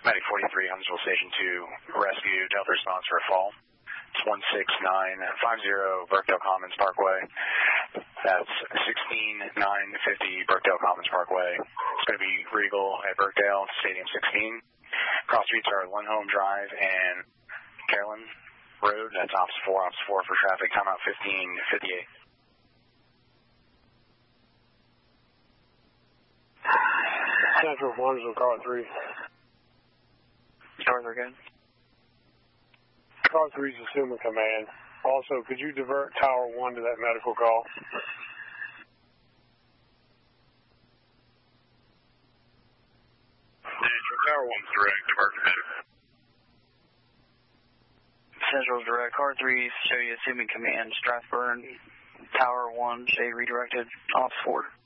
Medic 43, Huntsville Station 2, rescue, Delta response for a fall. It's 16950 Birkdale Commons Parkway. That's 16950 Birkdale Commons Parkway. It's going to be Regal at Birkdale, Stadium 16. Cross streets are Lundholm Drive and Carolyn Road. That's Ops 4 for traffic. Timeout 1558. Central Huntsville, car 3. Arthur again. Car 3 is assuming command. Also, could you divert Tower 1 to that medical call? Tower 1's direct, divert to medical. Central's direct. Car 3, show you assuming command. Strathburn, Tower 1, say redirected, Ops 4.